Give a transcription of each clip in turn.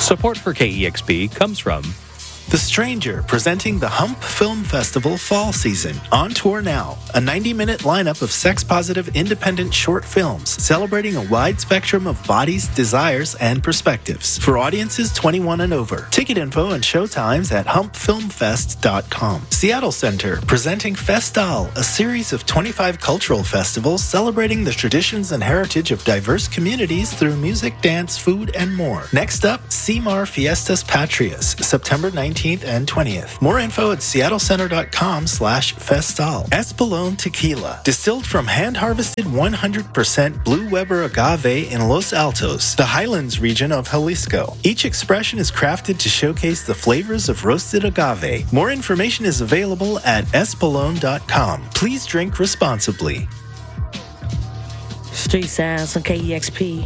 Support for KEXP comes from The Stranger, presenting the Hump Film Festival Fall Season. On tour now, a 90-minute lineup of sex-positive independent short films celebrating a wide spectrum of bodies, desires, and perspectives. For audiences 21 and over. Ticket info and showtimes at humpfilmfest.com. Seattle Center, presenting Festal, a series of 25 cultural festivals celebrating the traditions and heritage of diverse communities through music, dance, food, and more. Next up, CMAR Fiestas Patrias, September 19th and 20th. More info at seattlecenter.com/festal. Espolón Tequila, distilled from hand-harvested 100% Blue Weber agave in Los Altos, the Highlands region of Jalisco. Each expression is crafted to showcase the flavors of roasted agave. More information is available at espolón.com. Please drink responsibly. Street Sounds on KEXP.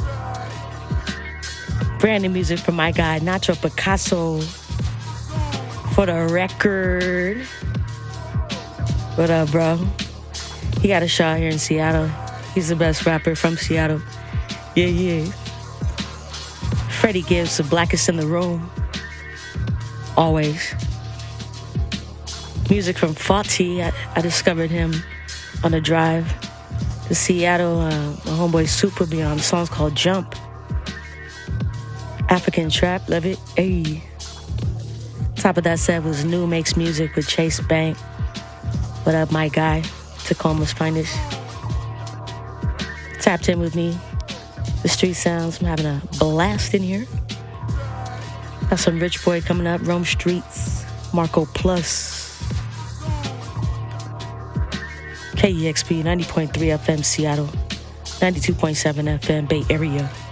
Brand new music from my guy, Nacho Picasso. For the record. What up, bro? He got a show here in Seattle. He's the best rapper from Seattle. Yeah. Freddie Gibbs, the blackest in the room. Always. Music from Faulty. I discovered him on the drive to Seattle. My homeboy Super Beyond. The song's called Jump. African Trap, love it. Ayy. Top of that set was New Makes Music with Chase Bank. What up, my guy? Tacoma's finest. Tapped in with me. The Street Sounds. I'm having a blast in here. Got some Rich Boy coming up. Rome Streets. Marco Plus. KEXP 90.3 FM Seattle. 92.7 FM Bay Area.